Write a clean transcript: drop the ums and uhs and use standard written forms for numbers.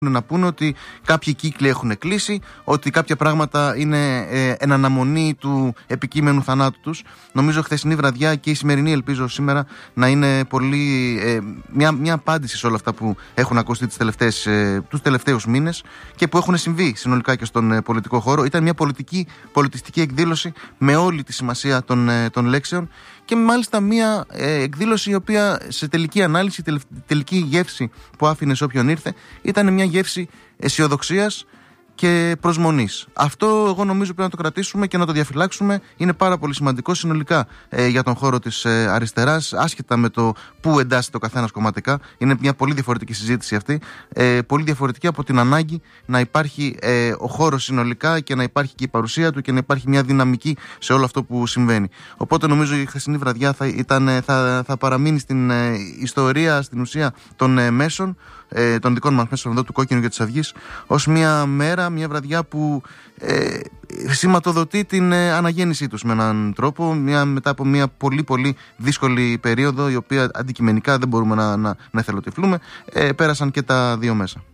να πούνε ότι κάποιοι κύκλοι έχουν κλείσει, ότι κάποια πράγματα είναι εν αναμονή του επικείμενου θανάτου τους. Νομίζω χθεσινή βραδιά και η σημερινή, ελπίζω σήμερα, να είναι πολύ μια απάντηση σε όλα αυτά που έχουν ακουστεί τους τελευταίους μήνες και που έχουν συμβεί συνολικά και στον πολιτικό χώρο. Ήταν μια πολιτιστική εκδήλωση με όλη τη σημασία των λέξεων και μάλιστα μια εκδήλωση η οποία σε τελική ανάλυση, τελική γεύση που άφηνε σε όποιον ήρθε, ήταν μια γεύση αισιοδοξίας και προσμονής. Αυτό εγώ νομίζω πρέπει να το κρατήσουμε και να το διαφυλάξουμε. Είναι πάρα πολύ σημαντικό συνολικά για τον χώρο της αριστεράς, άσχετα με το πού εντάσσεται ο καθένας κομματικά. Είναι μια πολύ διαφορετική συζήτηση αυτή. Πολύ διαφορετική από την ανάγκη να υπάρχει ο χώρος συνολικά και να υπάρχει και η παρουσία του και να υπάρχει μια δυναμική σε όλο αυτό που συμβαίνει. Οπότε νομίζω η χθεσινή βραδιά θα παραμείνει στην ιστορία, στην ουσία των μέσων, των δικών μας μέσων εδώ του Κόκκινου και της Αυγής, ως μια μέρα, μια βραδιά που σηματοδοτεί την αναγέννησή τους με έναν τρόπο, μετά από μια πολύ πολύ δύσκολη περίοδο, η οποία αντικειμενικά δεν μπορούμε να εθελοτυφλούμε. Πέρασαν και τα δύο μέσα.